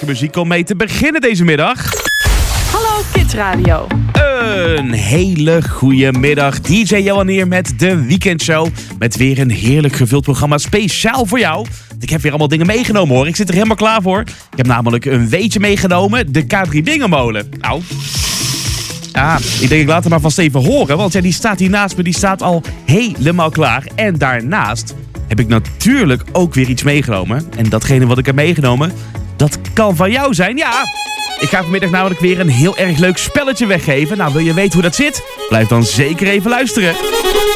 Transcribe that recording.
muziek om mee te beginnen deze middag. Hallo Kids Radio. Een hele goede middag. DJ Johan hier met de Weekendshow. Met weer een heerlijk gevuld programma speciaal voor jou. Ik heb weer allemaal dingen meegenomen hoor. Ik zit er helemaal klaar voor. Ik heb namelijk een weetje meegenomen. De K3 Bingomolen. Nou... ik denk ik laat hem maar vast even horen. Want ja, die staat hier naast me. Die staat al helemaal klaar. En daarnaast heb ik natuurlijk ook weer iets meegenomen. En datgene wat ik heb meegenomen, dat kan van jou zijn. Ja, ik ga vanmiddag namelijk weer een heel erg leuk spelletje weggeven. Nou, wil je weten hoe dat zit? Blijf dan zeker even luisteren.